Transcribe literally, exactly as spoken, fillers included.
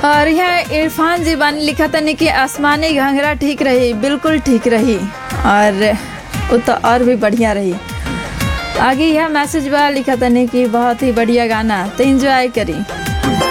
और यहाँ इरफान जी बानी लिखा तनी कि आसमानी घंघरा ठीक रही, बिल्कुल ठीक रही और वो तो और भी बढ़िया रही। आगे यह मैसेज बा लिखा तनी कि बहुत ही बढ़िया गाना तो एंजॉय करी।